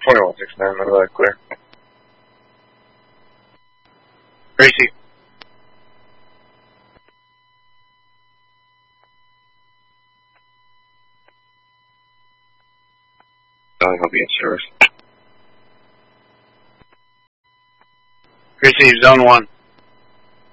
2169, another clear. Gracie. I'll be in service. Gracie, zone 1.